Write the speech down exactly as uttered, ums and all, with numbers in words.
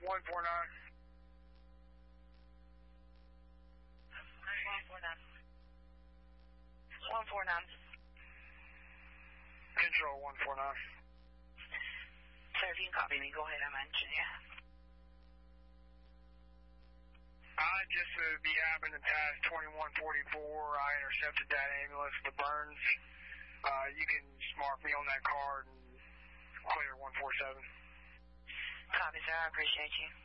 one four nine. one four nine. one four nine. Control one four nine. Sir, if you can copy me, go ahead. I'm mentioning you. I just uh, be happening to pass twenty-one forty-four. I intercepted that ambulance for Burns. Uh, you can just mark me on that card and clear one four seven. Copy, sir. I appreciate you.